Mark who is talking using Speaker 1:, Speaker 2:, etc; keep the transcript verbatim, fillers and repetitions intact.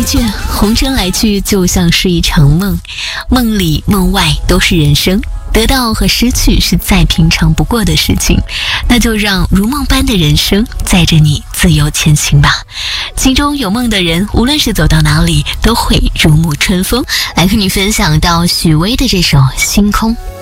Speaker 1: 确，红尘来去就像是一场梦，梦里梦外都是人生，得到和失去是再平常不过的事情，那就让如梦般的人生载着你自由前行吧。心中有梦的人，无论是走到哪里，都会如沐春风。来和你分享到许巍的这首《星空》。